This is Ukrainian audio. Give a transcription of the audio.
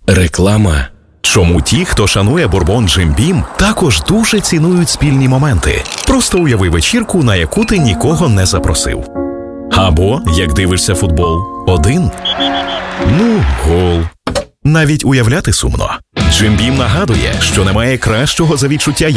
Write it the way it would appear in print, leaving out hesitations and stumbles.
Реклама. Чому ті, хто шанує бурбон Jim Beam, також дуже цінують спільні моменти? Просто уяви вечірку, на яку ти нікого не запросив. Або, як дивишся футбол, один. Гол. Навіть уявляти сумно. Jim Beam нагадує, що немає кращого за відчуття